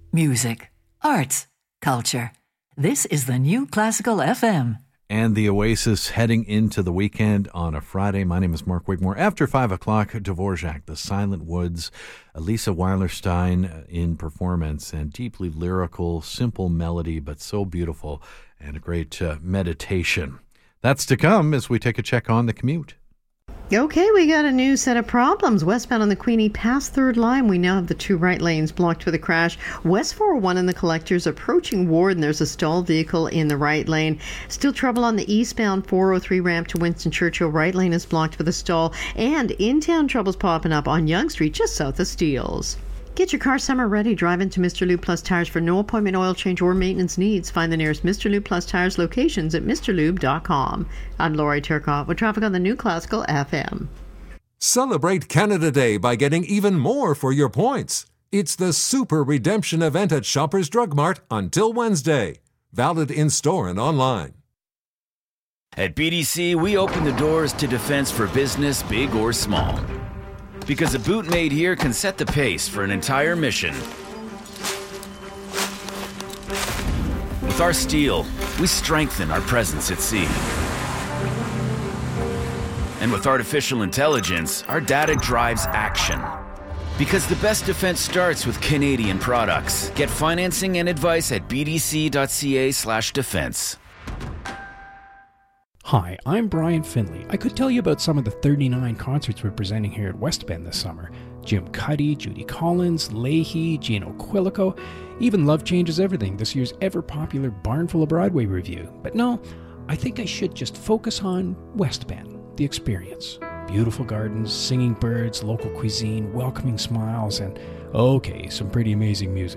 Music, arts, culture. This is the New Classical FM. And the Oasis heading into the weekend on a Friday. My name is Mark Wigmore. After 5 o'clock, Dvorak, The Silent Woods, Elisa Weilerstein in performance, and deeply lyrical, simple melody, but so beautiful, and a great meditation. That's to come as we take a check on the commute. Okay, we got a new set of problems. Westbound on the Queenie past third line. We now have the two right lanes blocked with a crash. West 401 in the Collectors approaching Ward, and there's a stalled vehicle in the right lane. Still trouble on the eastbound 403 ramp to Winston Churchill. Right lane is blocked with a stall. And in-town troubles popping up on Yonge Street just south of Steeles. Get your car summer ready. Drive into Mr. Lube Plus Tires for no appointment oil change or maintenance needs. Find the nearest Mr. Lube Plus Tires locations at mrlube.com. I'm Laurie Turcotte with traffic on the New Classical FM. Celebrate Canada Day by getting even more for your points. It's the Super Redemption event at Shoppers Drug Mart until Wednesday. Valid in-store and online. At BDC, we open the doors to defense for business, big or small. Because a boot made here can set the pace for an entire mission. With our steel, we strengthen our presence at sea. And with artificial intelligence, our data drives action. Because the best defense starts with Canadian products. Get financing and advice at bdc.ca/defense. Hi, I'm Brian Finley. I could tell you about some of the 39 concerts we're presenting here at West Bend this summer. Jim Cuddy, Judy Collins, Leahy, Gino Quilico, even Love Changes Everything, this year's ever-popular Barnful of Broadway review. But no, I think I should just focus on West Bend, the experience. Beautiful gardens, singing birds, local cuisine, welcoming smiles, and, okay, some pretty amazing music.